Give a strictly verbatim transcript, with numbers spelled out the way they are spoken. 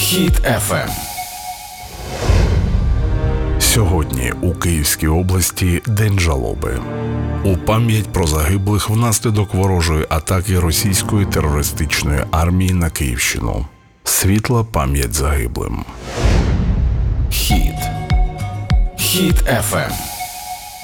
Хіт еф ем. Сьогодні у Київській області День жалоби. У пам'ять про загиблих внаслідок ворожої атаки російської терористичної армії на Київщину. Світла пам'ять загиблим. Хіт. Хіт еф ем.